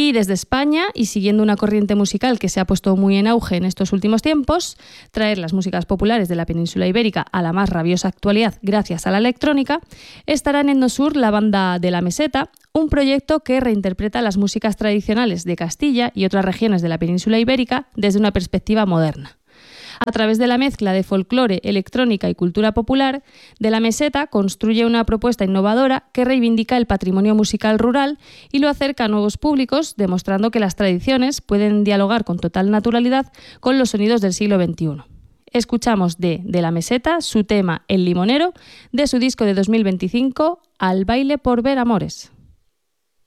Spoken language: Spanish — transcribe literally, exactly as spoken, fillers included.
Y desde España, y siguiendo una corriente musical que se ha puesto muy en auge en estos últimos tiempos, traer las músicas populares de la península ibérica a la más rabiosa actualidad gracias a la electrónica, estará en Etnosur la banda de La Meseta, un proyecto que reinterpreta las músicas tradicionales de Castilla y otras regiones de la península ibérica desde una perspectiva moderna. A través de la mezcla de folclore, electrónica y cultura popular, De La Meseta construye una propuesta innovadora que reivindica el patrimonio musical rural y lo acerca a nuevos públicos, demostrando que las tradiciones pueden dialogar con total naturalidad con los sonidos del siglo veintiuno. Escuchamos de De La Meseta su tema El Limonero, de su disco de dos mil veinticinco, Al baile por ver amores.